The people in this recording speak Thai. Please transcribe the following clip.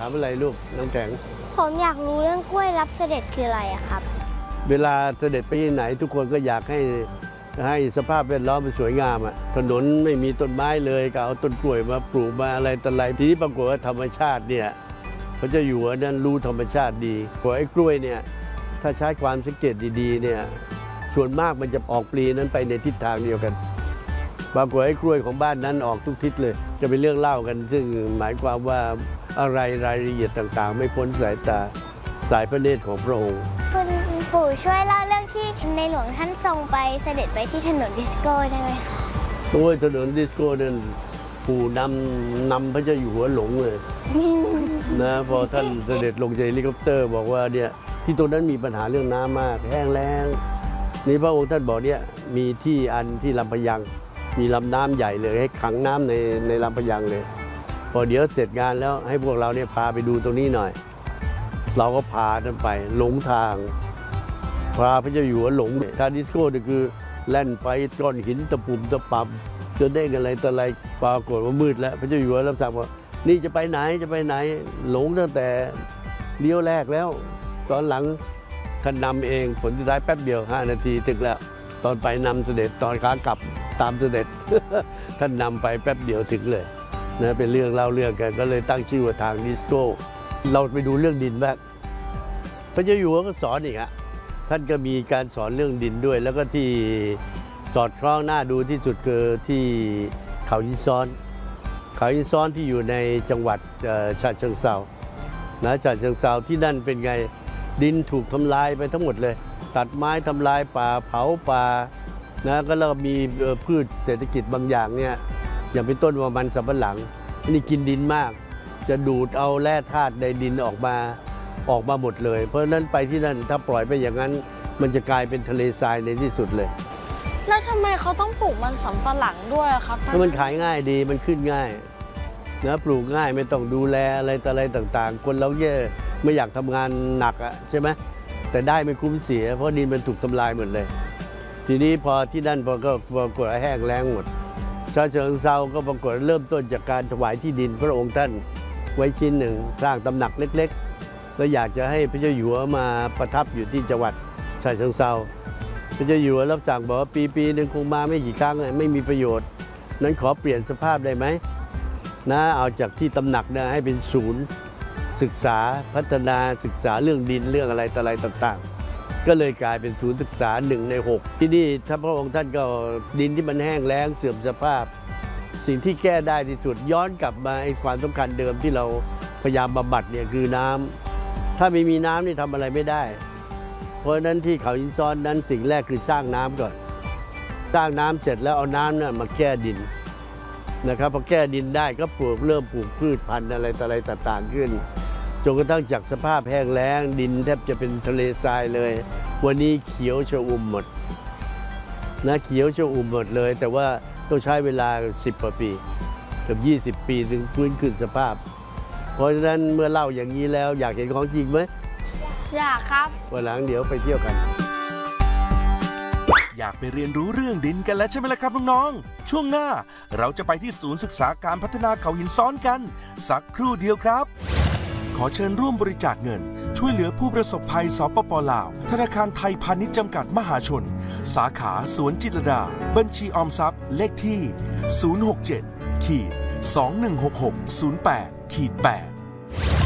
ามอะไรลูกน้ำแข็งผมอยากรู้เรื่องกล้วยรับเสด็จคืออะไรอะครับเวลาเสด็จไปที่ไหนทุกคนก็อยากให้สภาพแวดล้อมมันสวยงามอ่ะถนนไม่มีต้นไม้เลยก็เอาต้นกล้วยมาปลูกมาอะไรต่ออะไรทีนี้ปรากฏว่าธรรมชาติเนี่ยเขาจะอยู่นั้นรู้ธรรมชาติดีกว่าไอ้กล้วยเนี่ยถ้าใช้ความสังเกตดีๆเนี่ยส่วนมากมันจะออกปลีนั้นไปในทิศทางเดียวกันบางกว่าไอ้กล้วยของบ้านนั้นออกทุกทิศเลยจะเป็นเรื่องเล่ากันซึ่งหมายความว่าอะไรรายละเอียดต่างๆไม่พ้นสายตาสายพระเนตรของพระองค์คุณปู่ช่วยเล่าเรื่องที่ในหลวงท่านทรงไปเสด็จไปที่ถนนดิสโก้ได้ไหมคะโอ้ยถนนดิสโก้นั่นปู่นำพระเจ้าอยู่หัวหลงเลยนะพอท่านเสด็จลงจากเฮลิคอปเตอร์บอกว่าเนี่ยที่ตรงนั้นมีปัญหาเรื่องน้ำมากแห้งแล้งนี่พระองค์ท่านบอกเนี่ยมีที่ที่ลำพะยังมีลำน้ำใหญ่เลยให้ขังน้ำในลำพะยังเลยพอเดี๋ยวเสร็จงานแล้วให้พวกเราเนี่ยพาไปดูตรงนี้หน่อยเราก็พาท่านไปหลงทางพาพระเจ้าอยู่หัวหลงทางดิสโก้นี่คือแล่นไปก้อนหินตะปุ่มตะปำจะได้อะไรต่ออะไรปรากฏว่ามืดแล้วพระเจ้าอยู่หัวรับสั่งว่านี่จะไปไหนหลงตั้งแต่เลี้ยวแรกแล้วตอนหลังท่านนำเองผลสุดท้ายแป๊บเดียว5 นาทีถึงแล้วตอนไปนำเสด็จตอนขากลับตามเสด็จ ท่านนำไปแป๊บเดียวถึงเลยนะเป็นเรื่องเล่าเรื่องกันก็เลยตั้งชื่อว่าทางดิสโก้เราไปดูเรื่องดินบ้างพระเจ้าอยู่หัวก็สอนอีกฮะท่านก็มีการสอนเรื่องดินด้วยแล้วก็ที่สอดคล้องน่าดูที่สุดคือที่เขาหินซ้อนที่อยู่ในจังหวัดฉะเชิงเทรานะฉะเชิงเทราที่นั่นเป็นไงดินถูกทำลายไปทั้งหมดเลยตัดไม้ทำลายป่าเผาป่านะก็แล้วมีพืชเศรษฐกิจบางอย่างเนี่ยอย่างเป็นต้นว่ามันสำปะหลังนี่กินดินมากจะดูดเอาแร่ธาตุในดินออกมาหมดเลยเพราะฉะนั้นไปที่นั่นถ้าปล่อยไปอย่างนั้นมันจะกลายเป็นทะเลทรายในที่สุดเลยแล้วทำไมเขาต้องปลูกมันสำปะหลังด้วยครับเพราะมันขายง่ายดีมันขึ้นง่ายนะปลูกง่ายไม่ต้องดูแลอะไรต่างๆคนเราไม่อยากทำงานหนักอะใช่ไหมแต่ได้ไม่คุ้มเสียเพราะดินมันถูกทำลายหมดเลยทีนี้พอที่นั่นก็ปรากฏแห้งแล้งหมดฉะเชิงเทราก็ปรากฏเริ่มต้นจากการถวายที่ดินพระองค์ท่านไว้ชิ้นหนึ่งสร้างตำหนักเล็กๆแล้วอยากจะให้พระเจ้าอยู่หัวมาประทับอยู่ที่จังหวัดฉะเชิงเทราพระเจ้าอยู่หัวรับสั่งบอกว่าปีหนึ่งคงมาไม่กี่ครั้งไม่มีประโยชน์นั้นขอเปลี่ยนสภาพได้ไหมนะเอาจากที่ตำหนักนะให้เป็นศูนย์ศึกษาพัฒนาศึกษาเรื่องดินเรื่องอะไรต่างๆก็เลยกลายเป็นศูนย์ศึกษา1 ใน 6ที่นี่ถ้าพระองค์ท่านก็ดินที่มันแห้งแล้งเสื่อมสภาพสิ่งที่แก้ได้ที่สุดย้อนกลับมาไอ้ความสำคัญเดิมที่เราพยายามบำบัดเนี่ยคือน้ำถ้าไม่มีน้ำนี่ทำอะไรไม่ได้เพราะฉะนั้นที่เขาหินซ้อนนั้นสิ่งแรกคือสร้างน้ำก่อนสร้างน้ำเสร็จแล้วเอาน้ำเนี่ยมาแก้ดินนะครับพอแก้ดินได้ก็เริ่มปลูกพืชพันธุ์อะไรต่างๆขึ้นจนกระทั่งจากสภาพแห้งแล้งดินแทบจะเป็นทะเลทรายเลยวันนี้เขียวชอุ่มหมดนะเขียวชอุ่มหมดเลยแต่ว่าต้องใช้เวลา10 กว่าปีเกือบ20 ปีถึงฟื้นคืนสภาพเพราะฉะนั้นเมื่อเล่าอย่างนี้แล้วอยากเห็นของจริงไหมอยากครับวันหลังเดี๋ยวไปเที่ยวกันอยากไปเรียนรู้เรื่องดินกันแล้วใช่ไหมล่ะครับน้องๆช่วงหน้าเราจะไปที่ศูนย์ศึกษาการพัฒนาเขาหินซ้อนกันสักครู่เดียวครับขอเชิญร่วมบริจาคเงินช่วยเหลือผู้ประสบภัยสปป.ลาวธนาคารไทยพาณิชย์จำกัดมหาชนสาขาสวนจิตรลดาบัญชีออมทรัพย์เลขที่ 067-216608-8